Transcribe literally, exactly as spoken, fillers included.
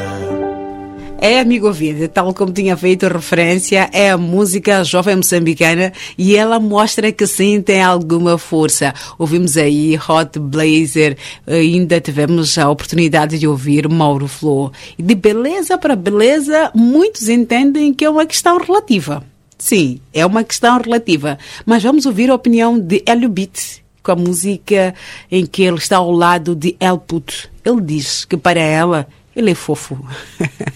É, amigo ouvinte, tal como tinha feito referência, é a música jovem moçambicana e ela mostra que sim, tem alguma força. Ouvimos aí Hot Blazer, ainda tivemos a oportunidade de ouvir Mauro Flor. E de beleza para beleza, muitos entendem que é uma questão relativa. Sim, é uma questão relativa. Mas vamos ouvir a opinião de Hélio Beat, com a música em que ele está ao lado de El Puto. Ele diz que para ela, ele é fofo.